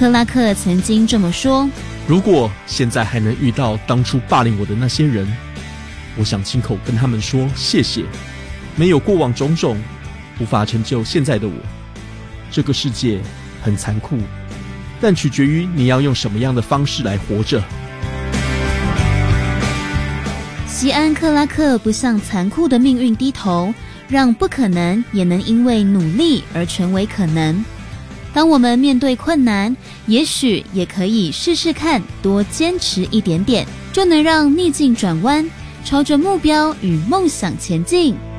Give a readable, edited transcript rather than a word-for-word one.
克拉克曾经这么说： 如果现在还能遇到当初霸凌我的那些人，我想亲口跟他们说谢谢。没有过往种种，无法成就现在的我。这个世界很残酷，但取决于你要用什么样的方式来活着。 西安克拉克不向残酷的命运低头，让不可能也能因为努力而成为可能。当我们面对困难，也许也可以试试看，多坚持一点点，就能让逆境转弯，朝着目标与梦想前进。